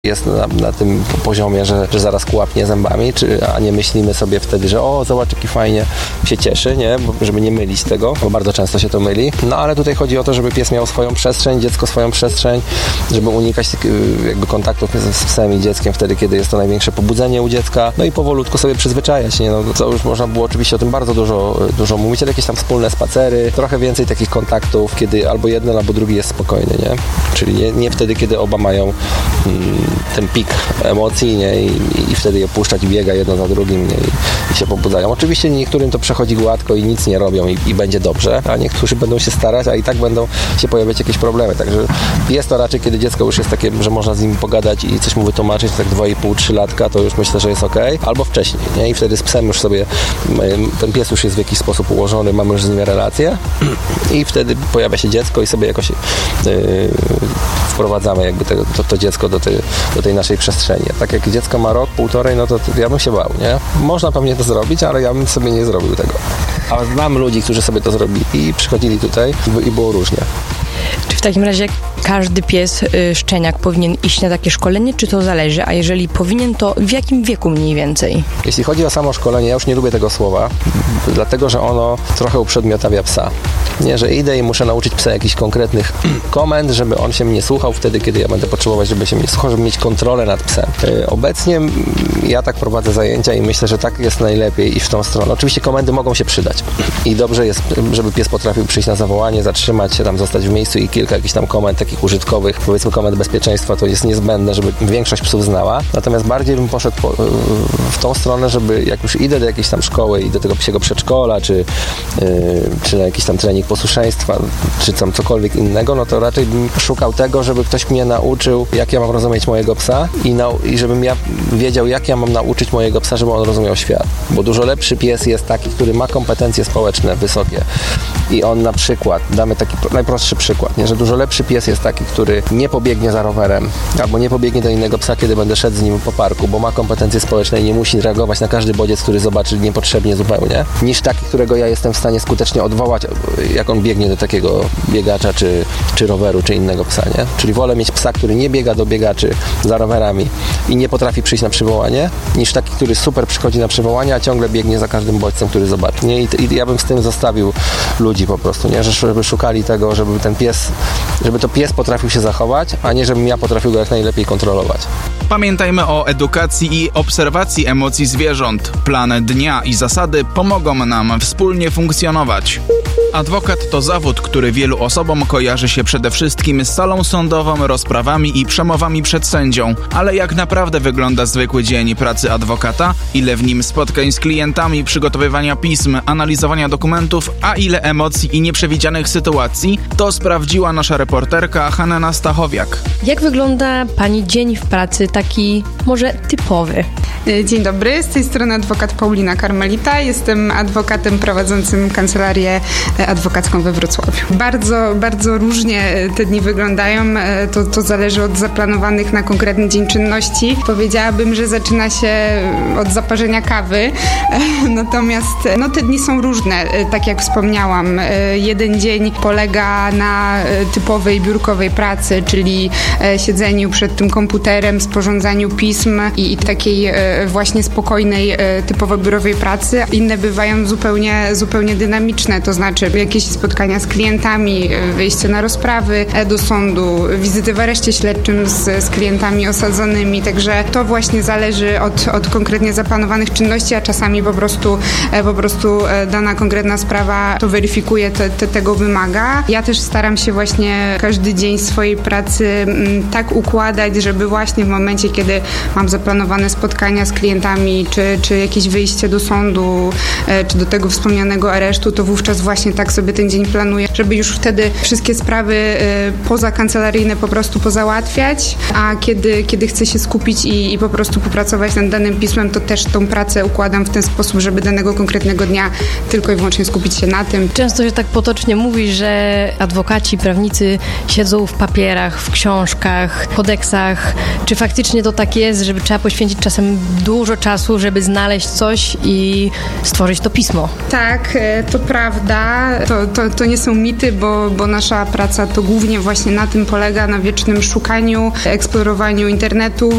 jest na tym poziomie, że zaraz kłapnie zębami, a nie myślimy sobie wtedy, że zobacz, jaki fajnie się cieszy, nie? Żeby nie mylić tego, bo bardzo często się to myli. No ale tutaj chodzi o to, żeby pies miał swoją przestrzeń, dziecko swoją przestrzeń, żeby unikać jakby kontaktów z psem i dzieckiem wtedy, kiedy jest to największe pobudzenie u dziecka, no i powolutku sobie przyzwyczajać, nie? No to już można było oczywiście o tym bardzo dużo mówić, ale jakieś tam wspólne spacery, trochę więcej takich kontaktów, kiedy albo jeden, albo drugi jest spokojny, nie? Czyli nie wtedy, kiedy oba mają ten pik emocji, nie? I wtedy je puszczać i biega jedno za drugim, nie? I się pobudzają. Oczywiście niektórym to przechodzi gładko i nic nie robią i będzie dobrze, a niektórzy będą się starać, a i tak będą się pojawiać jakieś problemy. Także jest to raczej, kiedy dziecko już jest takie, że można z nim pogadać i coś mu wytłumaczyć, tak 2,5-3 latka, to już myślę, że jest okej. Albo wcześniej, nie? I wtedy z psem już sobie, ten pies już jest w jakiś sposób ułożony, mamy już z nim relację i wtedy pojawia się dziecko i sobie jakoś wprowadzamy jakby to dziecko do tej naszej przestrzeni. Tak jak dziecko ma rok, półtorej, no to ja bym się bał, nie? Można pewnie to zrobić, ale ja bym sobie nie zrobił tego. A znam ludzi, którzy sobie to zrobili i przychodzili tutaj i było różnie. Czy w takim razie każdy pies, szczeniak powinien iść na takie szkolenie, czy to zależy? A jeżeli powinien, to w jakim wieku mniej więcej? Jeśli chodzi o samo szkolenie, ja już nie lubię tego słowa, dlatego, że ono trochę uprzedmiotawia psa. Nie, że idę i muszę nauczyć psa jakichś konkretnych komend, żeby on się mnie słuchał wtedy, kiedy ja będę potrzebować, żeby się mnie słuchał, żeby mieć kontrolę nad psem. Obecnie ja tak prowadzę zajęcia i myślę, że tak jest najlepiej i w tą stronę. Oczywiście komendy mogą się przydać i dobrze jest, żeby pies potrafił przyjść na zawołanie, zatrzymać się tam, zostać w miejscu i kilka jakichś tam komend takich użytkowych, powiedzmy komend bezpieczeństwa, to jest niezbędne, żeby większość psów znała. Natomiast bardziej bym poszedł w tą stronę, żeby jak już idę do jakiejś tam szkoły i do tego psiego przedszkola, czy na jakiś tam trening posłuszeństwa, czy tam cokolwiek innego, no to raczej bym szukał tego, żeby ktoś mnie nauczył, jak ja mam rozumieć mojego psa i żebym ja wiedział, jak ja mam nauczyć mojego psa, żeby on rozumiał świat. Bo dużo lepszy pies jest taki, który ma kompetencje społeczne wysokie i on na przykład, damy taki najprostszy przykład, nie? Że dużo lepszy pies jest taki, który nie pobiegnie za rowerem albo nie pobiegnie do innego psa, kiedy będę szedł z nim po parku, bo ma kompetencje społeczne i nie musi reagować na każdy bodziec, który zobaczy niepotrzebnie zupełnie, niż taki, którego ja jestem w stanie skutecznie odwołać, jak on biegnie do takiego biegacza, czy roweru, czy innego psa, nie? Czyli wolę mieć psa, który nie biega do biegaczy za rowerami i nie potrafi przyjść na przywołanie, niż taki, który super przychodzi na przywołanie, a ciągle biegnie za każdym bodźcem, który zobaczy, nie? I ja bym z tym zostawił ludzi po prostu, nie? Żeby szukali tego, żeby to pies potrafił się zachować, a nie żebym ja potrafił go jak najlepiej kontrolować. Pamiętajmy o edukacji i obserwacji emocji zwierząt. Plan dnia i zasady pomogą nam wspólnie funkcjonować. Adwokat to zawód, który wielu osobom kojarzy się przede wszystkim z salą sądową, rozprawami i przemowami przed sędzią. Ale jak naprawdę wygląda zwykły dzień pracy adwokata? Ile w nim spotkań z klientami, przygotowywania pism, analizowania dokumentów, a ile emocji i nieprzewidzianych sytuacji? To sprawdziła nasza reporterka Hanna Stachowiak. Jak wygląda Pani dzień w pracy, taki może typowy? Dzień dobry, z tej strony adwokat Paulina Karmelita. Jestem adwokatem prowadzącym kancelarię adwokacką we Wrocławiu. Bardzo, bardzo różnie te dni wyglądają. To zależy od zaplanowanych na konkretny dzień czynności. Powiedziałabym, że zaczyna się od zaparzenia kawy. Natomiast te dni są różne, tak jak wspomniałam. Jeden dzień polega na typowej biurkowej pracy, czyli siedzeniu przed tym komputerem, sporządzaniu pism i takiej właśnie spokojnej, typowo biurowej pracy. Inne bywają zupełnie dynamiczne, to znaczy jakieś spotkania z klientami, wyjście na rozprawy do sądu, wizyty w areszcie śledczym z klientami osadzonymi, także to właśnie zależy od konkretnie zaplanowanych czynności, a czasami po prostu dana konkretna sprawa to weryfikuje, tego wymaga. Ja też staram się właśnie każdy dzień swojej pracy tak układać, żeby właśnie w momencie, kiedy mam zaplanowane spotkania z klientami, czy jakieś wyjście do sądu, czy do tego wspomnianego aresztu, to wówczas właśnie tak sobie ten dzień planuję, żeby już wtedy wszystkie sprawy pozakancelaryjne po prostu pozałatwiać, a kiedy chcę się skupić i po prostu popracować nad danym pismem, to też tą pracę układam w ten sposób, żeby danego konkretnego dnia tylko i wyłącznie skupić się na tym. Często się tak potocznie mówi, że adwokaci ci prawnicy siedzą w papierach, w książkach, kodeksach. Czy faktycznie to tak jest, żeby trzeba poświęcić czasem dużo czasu, żeby znaleźć coś i stworzyć to pismo? Tak, to prawda. To nie są mity, bo nasza praca to głównie właśnie na tym polega, na wiecznym szukaniu, eksplorowaniu internetu,